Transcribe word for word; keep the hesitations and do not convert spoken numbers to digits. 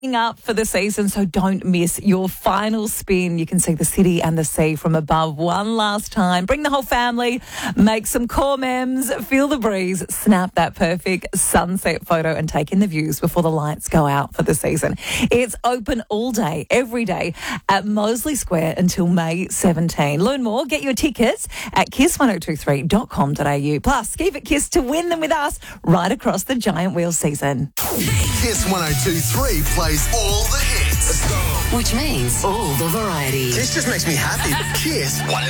up for the season, so don't miss your final spin. You can see the city and the sea from above one last time. Bring the whole family, make some core memes, feel the breeze, snap that perfect sunset photo and take in the views before the lights go out for the season. It's open all day, every day at Mosley Square until May seventeenth. Learn more, get your tickets at kiss one oh two three dot com dot a u. Plus, keep it Kiss to win them with us right across the Giant Wheel season. Kiss one oh two three plays all the hits. Which means all the variety. This just makes me happy. Kiss one oh